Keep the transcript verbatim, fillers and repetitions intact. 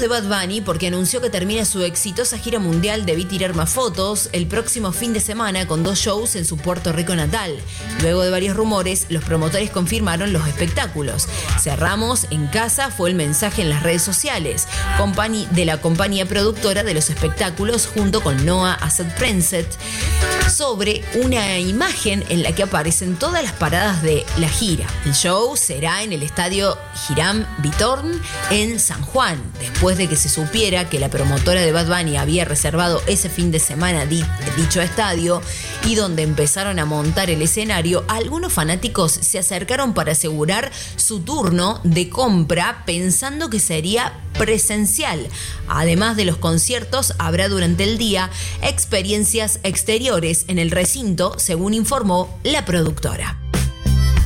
de Bad Bunny porque anunció que termina su exitosa gira mundial Debí tirar más fotos el próximo fin de semana con dos shows en su Puerto Rico natal. Luego de varios rumores, los promotores confirmaron los espectáculos. Cerramos en casa fue el mensaje en las redes sociales Company, de la compañía productora de los espectáculos junto con Noah Asset Princeset sobre una imagen en la que aparecen todas las paradas de la gira. El show será en el estadio Hiram Bithorn en San Juan, después de que se supiera que la promotora de Bad Bunny había reservado ese fin de semana di- dicho estadio y donde empezaron a montar el escenario. Algunos fanáticos se acercaron para asegurar su turno de compra pensando que sería presencial. Además de los conciertos, habrá durante el día experiencias exteriores en el recinto, según informó la productora.